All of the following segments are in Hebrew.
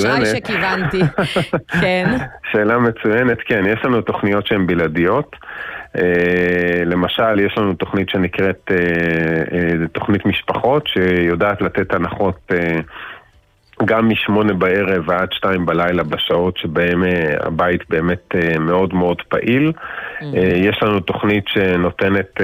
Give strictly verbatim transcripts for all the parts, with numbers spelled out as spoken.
מצוינת. אשרי שכיוונתי. כן. שאלה מצוינת, כן, יש לנו תוכניות שהן בלעדיות. למשל, יש לנו תוכנית שנקראת תוכנית משפחות, שיודעת לתת הנחות גם משמונה בערב ועד שתיים בלילה, בשעות שבהם הבית באמת מאוד מאוד פעיל. יש לנו תוכנית שנותנת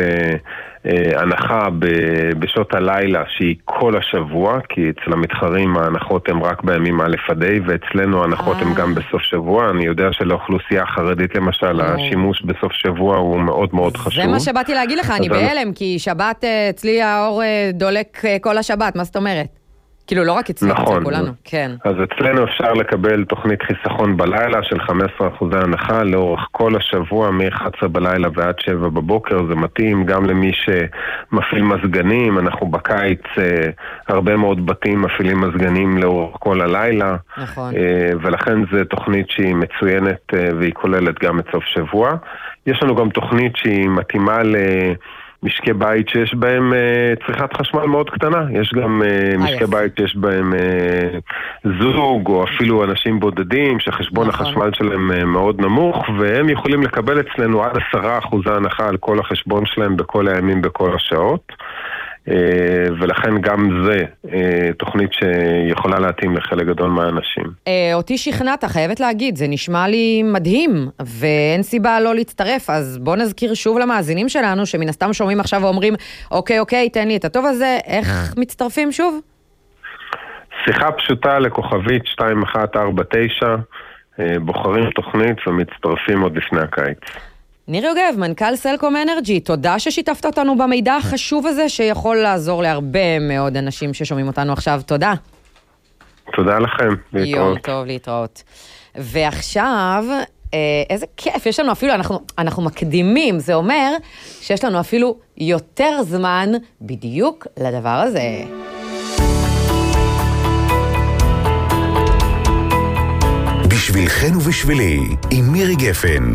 הנחה בשעות הלילה שהיא כל השבוע, כי אצל המתחרים ההנחות הן רק בימים א' עד ה', ואצלנו ההנחות הן גם בסוף שבוע. אני יודע שלאוכלוסייה החרדית למשל השימוש בסוף שבוע הוא מאוד מאוד חשוב. זה מה שבאתי להגיד לך, אני בהלם, כי שבת אצלי האור דולק כל השבת, מה זאת אומרת? כאילו לא רק אצלנו, נכון. אצל כולנו, כן. אז אצלנו אפשר לקבל תוכנית חיסכון בלילה של חמישה עשר אחוז הנחה לאורך כל השבוע, מ-אחת עשרה בלילה ועד שבע בבוקר. זה מתאים גם למי שמפעיל מזגנים. אנחנו בקיץ, הרבה מאוד בתים מפעילים מזגנים לאורך כל הלילה. נכון. ולכן זו תוכנית שהיא מצוינת והיא כוללת גם את סוף שבוע. יש לנו גם תוכנית שהיא מתאימה ל... משקי בית שיש בהם uh, צריכת חשמל מאוד קטנה. יש גם uh, משקי בית שיש בהם uh, זוג או אפילו אנשים בודדים שחשבון נכון. החשמל שלהם uh, מאוד נמוך, והם יכולים לקבל אצלנו עד עשרה אחוז הנחה על כל החשבון שלהם בכל הימים בכל השעות. ולכן גם זה תוכנית שיכולה להתאים לחלק גדול מהאנשים. אותי שכנעת, חייבת להגיד, זה נשמע לי מדהים, ואין סיבה לא להצטרף, אז בוא נזכיר שוב למאזינים שלנו, שמן הסתם שומעים עכשיו ואומרים, אוקיי, אוקיי, תן לי את הטוב הזה, איך מצטרפים שוב? שיחה פשוטה לכוכבית שתיים אחת ארבע תשע, בוחרים תוכנית ומצטרפים עוד לפני הקיץ. ניר יוגב, מנכ"ל סלקום אנרג'י, תודה ששיתפת אותנו במידע החשוב הזה, שיכול לעזור להרבה מאוד אנשים ששומעים אותנו עכשיו. תודה. תודה לכם. להתראות. יום טוב, להתראות. ועכשיו, איזה כיף, יש לנו אפילו, אנחנו, אנחנו מקדימים, זה אומר שיש לנו אפילו יותר זמן בדיוק לדבר הזה. בשבילכן ובשבילי, עם מירי גפן.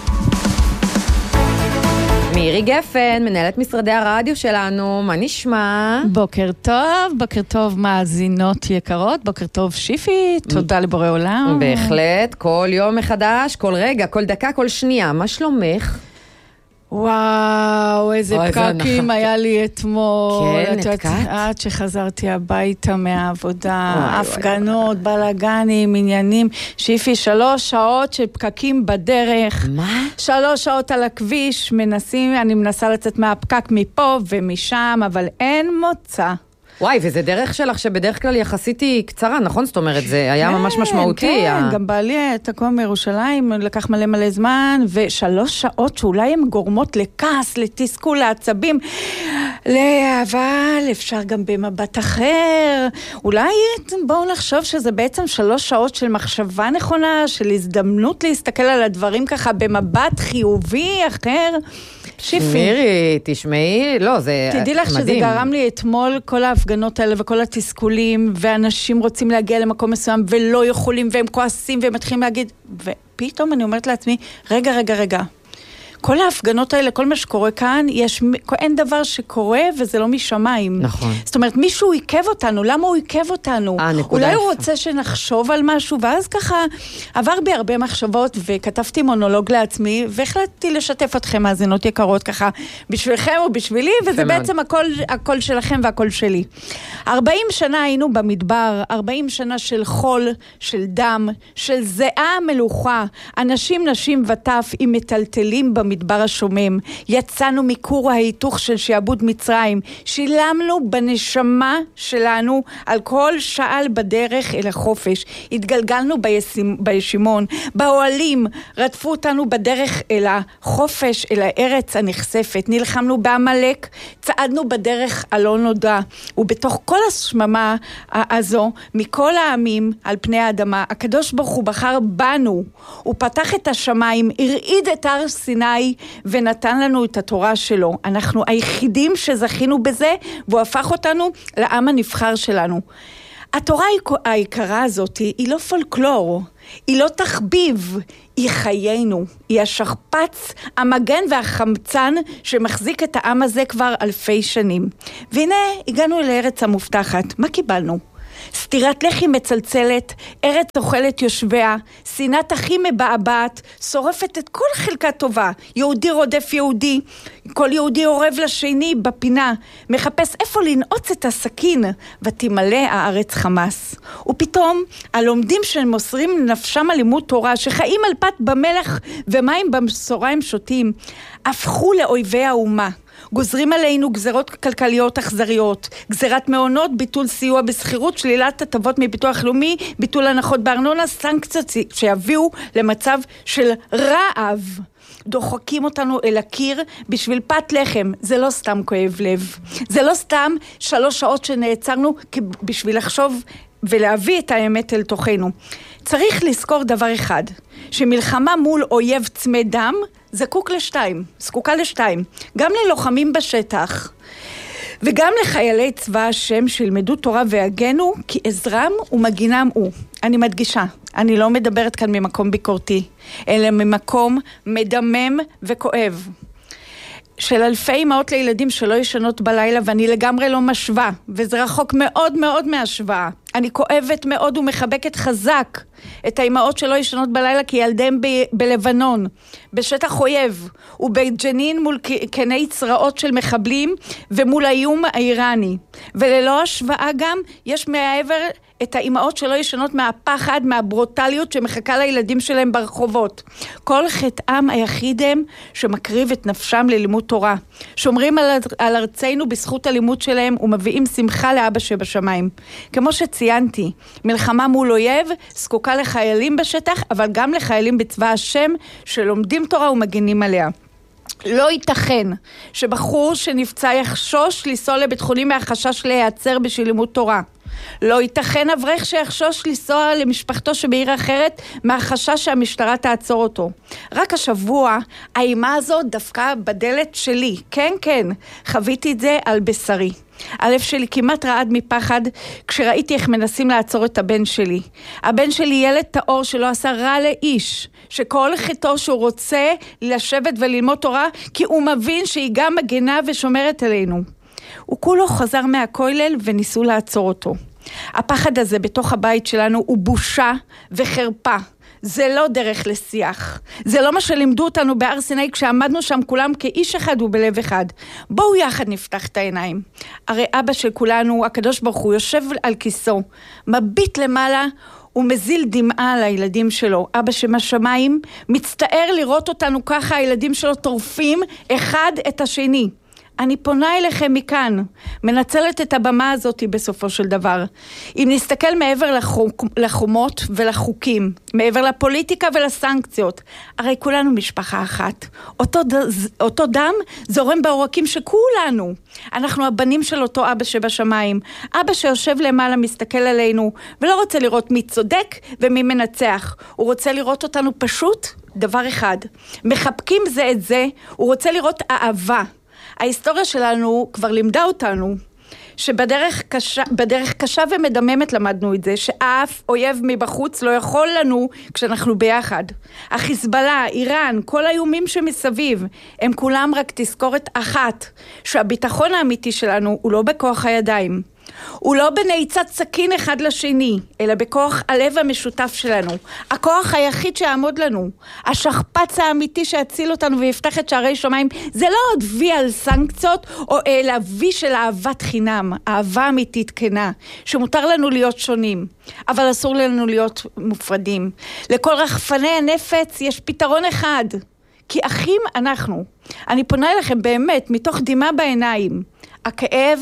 מירי גפן, מנהלת משרדי הרדיו שלנו, מה נשמע? בוקר טוב, בוקר טוב מאזינות יקרות, בוקר טוב שיפי, תודה לבורא עולם. בהחלט, כל יום מחדש, כל רגע, כל דקה, כל שנייה, מה שלומך? וואו, איזה פקקים היה לי אתמול. כן, נתקעת? עד שחזרתי הביתה מהעבודה, הפגנות, בלגנים, עניינים. שיפי, שלוש שעות של פקקים בדרך. מה? שלוש שעות על הכביש, מנסים, אני מנסה לצאת מהפקק מפה ומשם, אבל אין מוצא. וואי, וזה דרך שלך שבדרך כלל יחסית היא קצרה, נכון? זאת אומרת, זה היה ממש משמעותי. כן, גם בעלי תקוע מירושלים, לקח מלא מלא זמן, ושלוש שעות שאולי הן גורמות לכעס, לתסכול, לעצבים, אבל אפשר גם במבט אחר. אולי בואו נחשוב שזה בעצם שלוש שעות של מחשבה נכונה, של הזדמנות להסתכל על הדברים ככה במבט חיובי אחר. שיפי. מירי, תשמעי, לא, זה מדהים. תדעי לך שזה גרם לי אתמול כל ההפגנות האלה וכל התסכולים, ואנשים רוצים להגיע למקום מסוים ולא יכולים, והם כועסים והם מתחילים להגיד, ופתאום אני אומרת לעצמי, רגע, רגע, רגע. כל ההפגנות האלה, כל מה שקורה כאן, יש, אין דבר שקורה וזה לא משמיים. נכון. זאת אומרת, מישהו עיכב אותנו, למה הוא עיכב אותנו? אה, נקודה. אולי הוא רוצה שנחשוב על משהו, ואז ככה עבר בי הרבה מחשבות, וכתבתי מונולוג לעצמי, והחלטתי לשתף אתכם, מאזינות יקרות, ככה, בשבילכם ובשבילי, וזה בעצם הכל, הכל שלכם והכל שלי. ארבעים שנה היינו במדבר, ארבעים שנה של חול, של דם, של זיעה מלוכה, אנשים, נשים וטף עם מטלטלים במדבר, מדבר השומם, יצאנו מכור ההיתוך של שעבוד מצרים, שילמנו בנשמה שלנו על כל שעל בדרך אל החופש, התגלגלנו בישימון, באוהלים, רדפו אותנו בדרך אל החופש, אל הארץ הנחשפת, נלחמנו בעמלק, צעדנו בדרך הלא נודע, ובתוך כל השממה הזו, מכל העמים על פני האדמה, הקדוש ברוך הוא בחר בנו, הוא פתח את השמיים, הרעיד את הר סיני, ונתן לנו את התורה שלו. אנחנו היחידים שזכינו בזה, והוא הפך אותנו לעם הנבחר שלנו. התורה העיקרה הזאת היא לא פולקלור, היא לא תחביב, היא חיינו, היא השכפ"ץ, המגן והחמצן שמחזיק את העם הזה כבר אלפי שנים. והנה הגענו לארץ המובטחת. מה קיבלנו? סתירת לחי מצלצלת, ארץ אוכלת יושביה, שנאת אחים מבעבעת, שורפת את כל חלקה טובה. יהודי רודף יהודי, כל יהודי עורב לשני בפינה, מחפש איפה לנעוץ את הסכין, ותמלא הארץ חמאס. ופתאום, הלומדים שמוסרים נפשם על לימוד תורה, שחיים על פת במלח ומים במסוריים שותים, הפכו לאויבי האומה. גוזרים עלינו גזרות כלכליות אכזריות, גזרת מעונות, ביטול סיוע בסחירות, שלילת הטבות מביטוח לאומי, ביטול הנחות בארנונה, סנקציות שיביאו למצב של רעב. דוחקים אותנו אל הקיר בשביל פת לחם. זה לא סתם כואב לב. זה לא סתם שלוש שעות שנעצרנו בשביל לחשוב ולהביא את האמת אל תוכנו. צריך לזכור דבר אחד, שמלחמה מול אויב צמא דם זקוק לשתיים, זקוקה לשתיים, גם ללוחמים בשטח וגם לחיילי צבא השם שילמדו תורה והגנו, כי עזרם ומגינם הוא. אני מדגישה, אני לא מדברת כאן ממקום ביקורתי, אלא ממקום מדמם וכואב. של אלפי אמהות לילדים שלא ישנות בלילה, ואני לגמרי לא משווה, וזה רחוק מאוד מאוד מהשוואה. אני כואבת מאוד ומחבקת חזק את האמהות שלא ישנות בלילה, כי ילדיהם ב- בלבנון, בשטח אויב, ובג'נין מול קני צרעות של מחבלים, ומול האיום האיראני. וללא השוואה גם, יש מעבר את האמהות שלא ישנות מהפחד, מהברוטליות שמחכה לילדים שלהם ברחובות. כל חטאם היחיד הם שמקריב את נפשם ללימוד תורה. שומרים על, על ארצנו בזכות הלימוד שלהם ומביאים שמחה לאבא שבשמיים. כמו שציינתי, מלחמה מול אויב זקוקה לחיילים בשטח, אבל גם לחיילים בצבא השם שלומדים תורה ומגינים עליה. לא ייתכן שבחור שנפצע יחשוש לנסוע לבית חולים מהחשש להיעצר בשביל לימוד תורה. לא ייתכן אברך שיחשוש לנסוע למשפחתו שבעיר אחרת מהחשש שהמשטרה תעצור אותו. רק השבוע האימה הזאת דווקא בדלת שלי. כן, כן, חוויתי את זה על בשרי. הלב שלי כמעט רעד מפחד כשראיתי איך מנסים לעצור את הבן שלי. הבן שלי ילד טהור שלא עשה רע לאיש, שכל חטאו שהוא רוצה לשבת וללמוד תורה, כי הוא מבין שהיא גם מגנה ושומרת עלינו. הוא כולו חזר מהכולל וניסו לעצור אותו. הפחד הזה בתוך הבית שלנו הוא בושה וחרפה. זה לא דרך לשיח. זה לא מה שלימדו אותנו בהר סיני כשעמדנו שם כולם כאיש אחד ובלב אחד. בואו יחד נפתח את העיניים. הרי אבא של כולנו, הקדוש ברוך הוא, יושב על כיסו, מביט למעלה ומזיל דמעה על הילדים שלו. אבא שבשמיים מצטער לראות אותנו ככה, הילדים שלו טורפים אחד את השני. אני פונה אליכם מכאן, מנצלת את הבמה הזאת בסופו של דבר. אם נסתכל מעבר לחוק, לחומות ולחוקים, מעבר לפוליטיקה ולסנקציות, הרי כולנו משפחה אחת. אותו, אותו דם זורם בעורקים שכולנו. אנחנו הבנים של אותו אבא שבשמיים. אבא שיושב למעלה מסתכל עלינו, ולא רוצה לראות מי צודק ומי מנצח. הוא רוצה לראות אותנו פשוט דבר אחד. מחבקים זה את זה, הוא רוצה לראות אהבה. ההיסטוריה שלנו כבר לימדה אותנו שבדרך קשה, בדרך קשה ומדממת למדנו את זה, שאף אויב מבחוץ לא יכול לנו כשאנחנו ביחד. החיזבאללה, איראן, כל האיומים שמסביב, הם כולם רק תזכורת אחת, שהביטחון האמיתי שלנו הוא לא בכוח הידיים. הוא לא בנעיצת סכין אחד לשני, אלא בכוח הלב המשותף שלנו. הכוח היחיד שיעמוד לנו, השכפץ האמיתי שיציל אותנו ויפתח את שערי שמיים, זה לא עוד וי על סנקציות, או אלא וי של אהבת חינם, אהבה אמיתית כנה, שמותר לנו להיות שונים, אבל אסור לנו להיות מופרדים. לכל רחפני הנפץ יש פתרון אחד, כי אחים אנחנו. אני פונה אליכם באמת, מתוך דמעה בעיניים, הכאב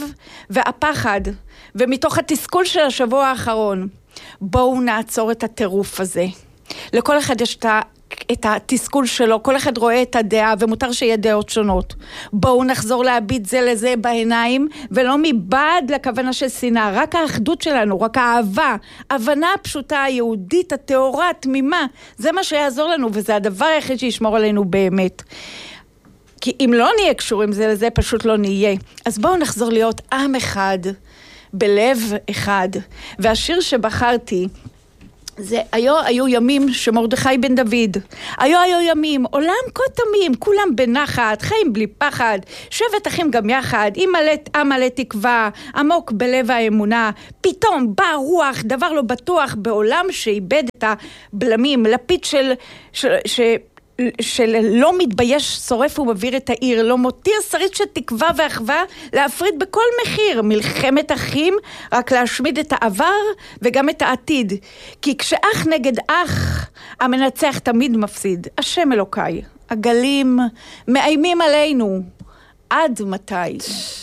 והפחד, ומתוך התסכול של השבוע האחרון, בואו נעצור את הטירוף הזה. לכל אחד יש את התסכול שלו, כל אחד רואה את הדעה, ומותר שיהיה דעות שונות. בואו נחזור להביט זה לזה בעיניים, ולא מבעד לכוונה של שנאה, רק האחדות שלנו, רק האהבה, הבנה הפשוטה, היהודית, התאורה, התמימה, זה מה שיעזור לנו, וזה הדבר היחיד שישמור עלינו באמת. כי אם לא נהיה קשורים זה לזה, פשוט לא נהיה. אז בואו נחזור להיות עם אחד, בלב אחד. והשיר שבחרתי, זה, היו, היו ימים שמרדכי בן דוד, היו היו ימים, עולם כה תמים, כולם בנחת, חיים בלי פחד, שבט אחים גם יחד, עם מלא, מלא תקווה, עמוק בלב האמונה, פתאום בא רוח, דבר לא בטוח, בעולם שאיבד את הבלמים, לפיד של... של, של של לא מתבייש, שורף ומביר את העיר, לא מותיר שריד של תקווה ואחווה, להפריד בכל מחיר, מלחמת אחים, רק להשמיד את העבר וגם את העתיד. כי כשאח נגד אח, המנצח תמיד מפסיד. השם אלוקיי, הגלים מאיימים עלינו. עד מתי?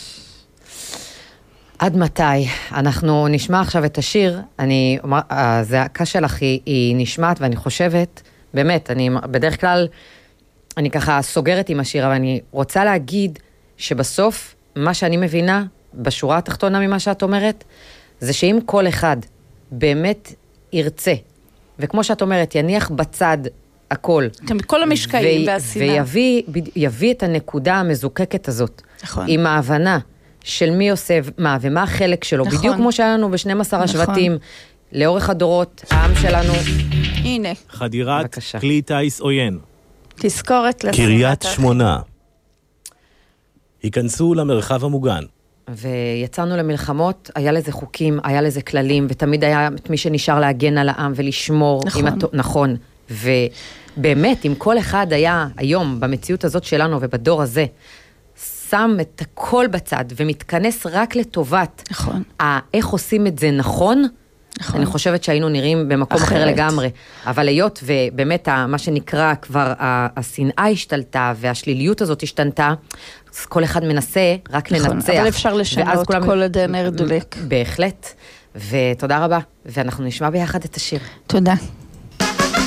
עד מתי? אנחנו נשמע עכשיו את השיר, אני, הזעקה שלך היא, היא נשמעת, ואני חושבת, באמת, אני בדרך כלל, אני ככה סוגרת עם השיר, אבל אני רוצה להגיד שבסוף, מה שאני מבינה, בשורה התחתונה ממה שאת אומרת, זה שאם כל אחד באמת ירצה, וכמו שאת אומרת, יניח בצד הכל. כל המשקעים והסינה. ויביא יביא את הנקודה המזוקקת הזאת, נכון. עם ההבנה של מי עושה מה, ומה החלק שלו, נכון. בדיוק כמו שהיה לנו ב-שנים עשר נכון. השבטים, לאורך הדורות, העם שלנו... הנה. חדירת בבקשה. כלי טייס עוין. תזכורת לסרט. קריית שמונה. היכנסו למרחב המוגן. ויצאנו למלחמות, היה לזה חוקים, היה לזה כללים, ותמיד היה את מי שנשאר להגן על העם ולשמור. נכון. עם הת... נכון. ובאמת, אם כל אחד היה היום, במציאות הזאת שלנו ובדור הזה, שם את הכל בצד ומתכנס רק לטובת נכון. איך עושים את זה נכון, נכון. אני חושבת שהיינו נראים במקום אחרת. אחר לגמרי. אבל היות ובאמת מה שנקרא כבר השנאה השתלטה והשליליות הזאת השתנתה, אז כל אחד מנסה רק נכון, לנצח. אבל אפשר לשנות כולם... כל הדנר דולק. בהחלט. ותודה רבה. ואנחנו נשמע ביחד את השיר. תודה.